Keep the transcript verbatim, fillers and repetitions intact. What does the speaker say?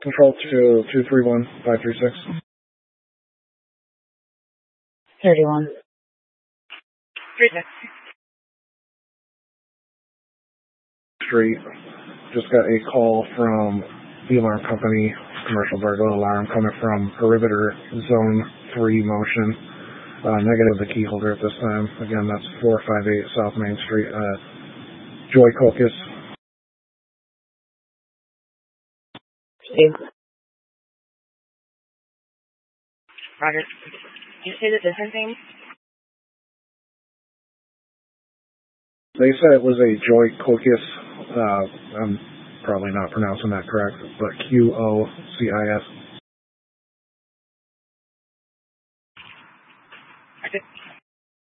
Control to two three one five three six. thirty-one. three six. Street. Just got a call from the alarm company, commercial burglar alarm, coming from perimeter zone three motion. Uh, negative the key holder at this time. Again, that's four five eight South Main Street, uh, Joy Caucus. Steve. Roger. Did you say the business name? They said it was a Joy Caucus. Uh, I'm probably not pronouncing that correct, but Q O C I S.